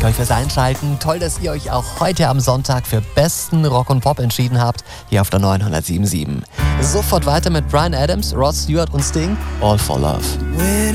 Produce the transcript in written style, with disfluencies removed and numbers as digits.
danke euch fürs Einschalten. Toll, dass ihr euch auch heute am Sonntag für besten Rock und Pop entschieden habt, hier auf der 907.7. Sofort weiter mit Bryan Adams, Rod Stewart und Sting, All for Love.